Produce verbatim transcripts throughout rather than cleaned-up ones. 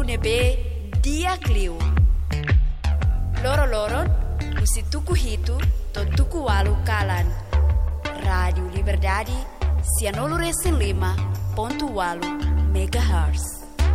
nebe dia Clio. Loro-loron, musi tuku hitu, to tuku walu kalan. Rádio Liberdade, cianolo recém lima, ponto walu, megahertz.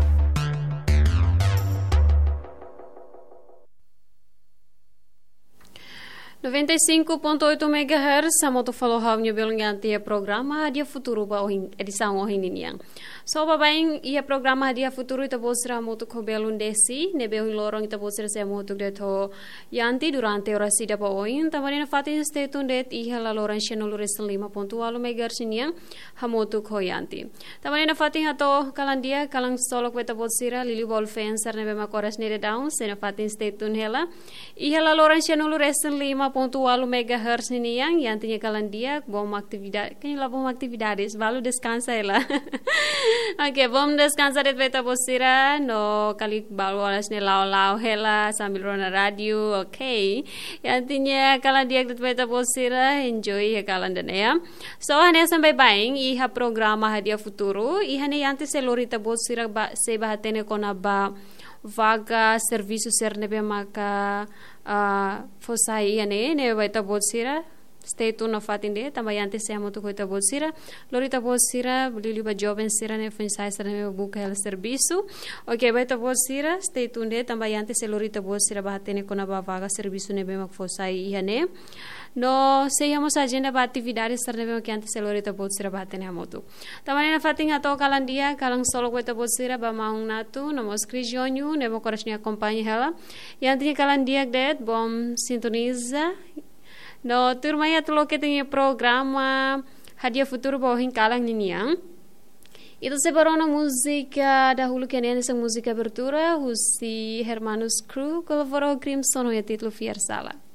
noventa e cinco ponto oito megahertz, a moto falou hawnya belunganti a programa Hadia Futuro ba edição ohininya. So babaing ia programa Hadia Futuro ita bosra moto ko belun desi, nebe ohin lorong ita bosra se moto deto yanti durante ora sida ba ohin, tamarina fatin stay tuned det iha la loran channel resen lima ponto walu megahertz niya ha moto ko yanti. Tamarina fatin hato kalandia kalang solok beta bosira lili ball fans nebe makoras nede down, sena fatin stay tuned hela. Iha la loran channel resen lima ponto walu megahertz ini yang yantinya kalian dia bom atividade quem lá bom atividades valu descansa ela. Ok, bom descansa det beta bosira no kali balu alas ne lau lau hela sambil rona radio. Ok, yantinya kalian dia det beta bosira enjoy ya kalian dan ya. So hanya sampai baing iha programa Hadia Futuro iha ne yanti selorita bosira ba se bahatene kona ba vaga serviço ser nebe maka uh, fosai ane nebe baita bolsira stay tuned na fatinde tambayante se amoto koita bolsira lorita bolsira lili ba jovem sira ne fonsai ser nebe buka el serviço. Ok, baita bolsira stay tuned tambayante se lorita bolsira bahatene kona ba vaga serviço nebe mak fosai ane no sejamos agenda ba atividades ser nebe que antes se lorita bolsira bahatene amoto tamanena fatin ato kalan dia kalang solo koita bolsira ba maung natu no moscrijonyu nebo korasnya acompanhe ela yantinya kalan dia det bom sintoniza no turma ya tulo que tem programa Hadia Futuro bohin kalang ninyang. Itu separou na música da Hulu que nem essa música abertura, o si Hermanos Crew colaborou Crimson no título Fier Sala.